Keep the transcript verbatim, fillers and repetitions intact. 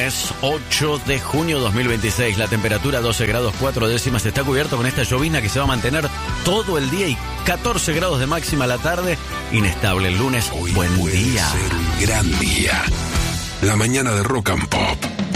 lunes ocho de junio dos mil veintiséis. La temperatura doce grados cuatro décimas. Está cubierto con esta llovizna que se va a mantener todo el día y catorce grados de máxima a la tarde. Inestable el lunes. Hoy Buen puede día. ser un gran día. La mañana de Rock and Pop.